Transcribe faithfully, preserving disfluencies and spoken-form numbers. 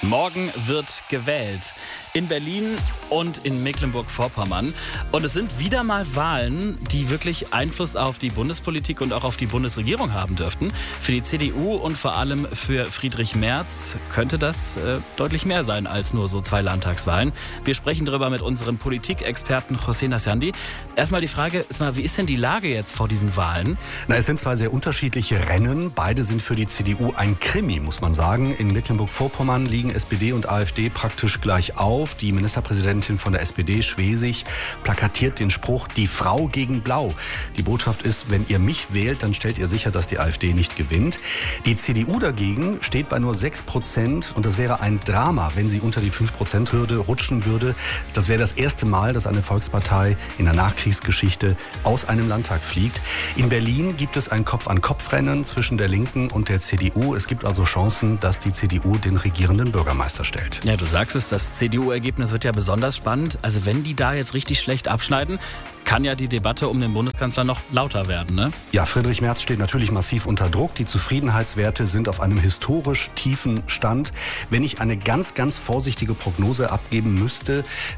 Morgen wird gewählt. In Berlin und in Mecklenburg-Vorpommern. Und es sind wieder mal Wahlen, die wirklich Einfluss auf die Bundespolitik und auch auf die Bundesregierung haben dürften. Für die C D U und vor allem für Friedrich Merz könnte das äh, deutlich mehr sein als nur so zwei Landtagswahlen. Wir sprechen darüber mit unserem Politikexperten José Nassandi. Erstmal die Frage, wie ist denn die Lage jetzt vor diesen Wahlen? Na, es sind zwei sehr unterschiedliche Rennen. Beide sind für die C D U ein Krimi, muss man sagen. In Mecklenburg-Vorpommern liegen S P D und AfD praktisch gleich auf. Die Ministerpräsidentin von der S P D, Schwesig, plakatiert den Spruch, die Frau gegen Blau. Die Botschaft ist, wenn ihr mich wählt, dann stellt ihr sicher, dass die AfD nicht gewinnt. Die C D U dagegen steht bei nur sechs Prozent und das wäre ein Drama, wenn sie unter die fünf Prozent Hürde rutschen würde. Das wäre das erste Mal, dass eine Volkspartei in der Nachkriegsgeschichte aus einem Landtag fliegt. In Berlin gibt es ein Kopf-an-Kopf-Rennen zwischen der Linken und der C D U. Es gibt also Chancen, dass die C D U den regierenden Bürgermeister stellt. Ja, du sagst es, das C D U-Ergebnis wird ja besonders spannend. Also wenn die da jetzt richtig schlecht abschneiden, kann ja die Debatte um den Bundeskanzler noch lauter werden, ne? Ja, Friedrich Merz steht natürlich massiv unter Druck. Die Zufriedenheitswerte sind auf einem historisch tiefen Stand. Wenn ich eine ganz, ganz vorsichtige Prognose abgeben müsste,